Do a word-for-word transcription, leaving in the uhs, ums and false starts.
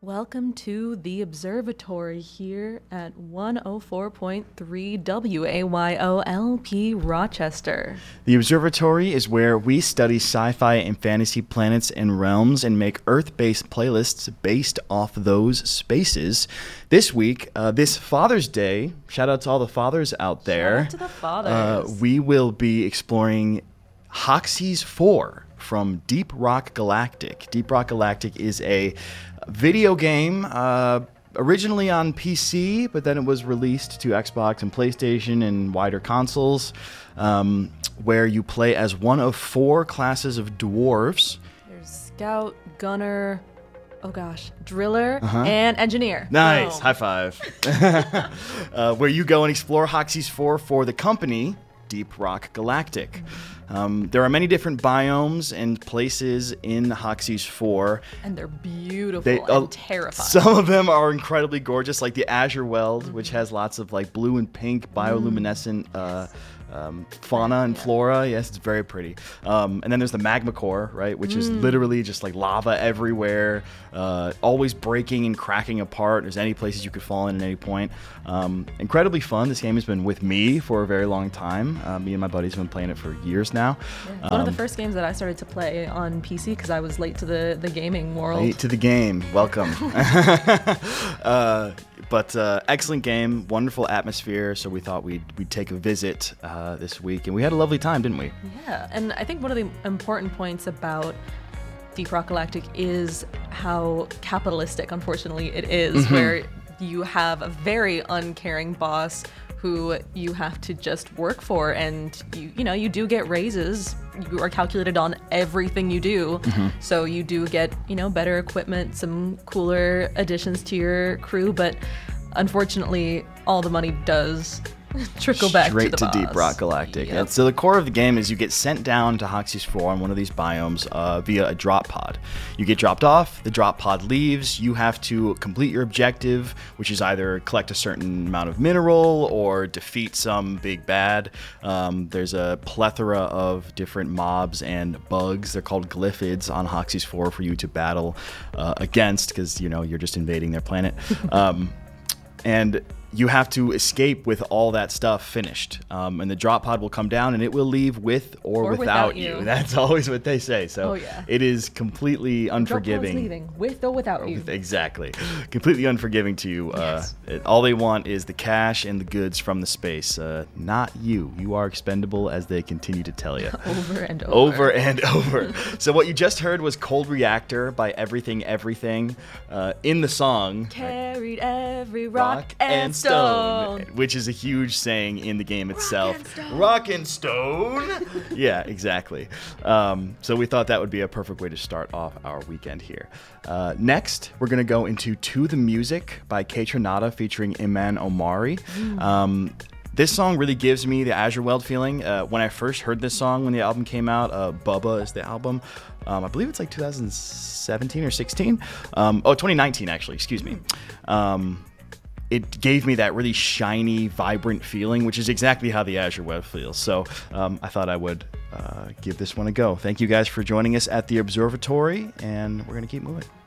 Welcome to the Observatory here at one oh four point three W A Y O L P Rochester. The Observatory is where we study sci-fi and fantasy planets and realms and make Earth-based playlists based off those spaces. This week, uh, this Father's Day, shout out to all the fathers out there. Shout out to the fathers. Uh, we will be exploring Hoxie's four from Deep Rock Galactic. Deep Rock Galactic is a video game, uh, originally on P C, but then it was released to Xbox and PlayStation and wider consoles, um, where you play as one of four classes of dwarves. There's Scout, Gunner, oh gosh, Driller, Uh-huh. and Engineer. Nice, Boom. high five. uh, where you go and explore Hoxie's four for the company, Deep Rock Galactic. Um, there are many different biomes and places in Hoxie's four. And they're beautiful They- and uh, terrifying. Some of them are incredibly gorgeous, like the Azure Weld, which has lots of like blue and pink bioluminescent uh, um, fauna and Yeah. flora. Yes, it's very pretty. Um, and then there's the Magma Core, right, which is literally just like lava everywhere, uh, always breaking and cracking apart. There's any places you could fall in at any point. Um, incredibly fun. This game has been with me for a very long time. Uh, me and my buddies have been playing it for years now. Yeah, it's one of the Um, first games that I started to play on P C because I was late to the, the gaming world. Late to the game. Welcome. uh, but uh, excellent game, wonderful atmosphere. So we thought we'd we'd take a visit uh, this week, and we had a lovely time, didn't we? Yeah, and I think one of the important points about Deep Rock Galactic is how capitalistic, unfortunately, it is, where you have a very uncaring boss who you have to just work for, and you you know you do get raises. You are calculated on everything you do, so you do get you know better equipment, some cooler additions to your crew, but unfortunately, all the money does trickle back Straight to the Deep boss. Rock Galactic. Yep. And so the core of the game is you get sent down to Hoxie's four on one of these biomes uh, via a drop pod. You get dropped off, the drop pod leaves, you have to complete your objective, which is either collect a certain amount of mineral or defeat some big bad. Um, there's a plethora of different mobs and bugs. They're called glyphids on Hoxie's four for you to battle uh, against, because you know you're just invading their planet. Um, and you have to escape with all that stuff finished. Um, and the drop pod will come down and it will leave with or, Or without, without you. you. That's always what they say. So Oh, yeah. it is completely Drop pod's unforgiving. leaving, with or without you. Exactly. Completely unforgiving to you. Uh, Yes. it, all they want is the cash and the goods from the space. Uh, not you. You are expendable, as they continue to tell you. Over and over. Over and over. So what you just heard was Cold Reactor by Everything Everything. Uh, in the song, Carried every rock, and stone. which is a huge saying in the game itself. and stone. Rock and stone. Yeah, exactly. Um, so we thought that would be a perfect way to start off our weekend here. Uh, next, we're going to go into To the Music by Kaytranada featuring Iman Omari. Um, This song really gives me the Azure Weld feeling. Uh, when I first heard this song, when the album came out, uh, Bubba is the album. Um, I believe it's like two thousand seventeen or sixteen. Um, oh, twenty nineteen, actually. Excuse me. Um, it gave me that really shiny, vibrant feeling, which is exactly how the Azure Web feels. So um, I thought I would uh, give this one a go. Thank you guys for joining us at the Observatory, and we're going to keep moving.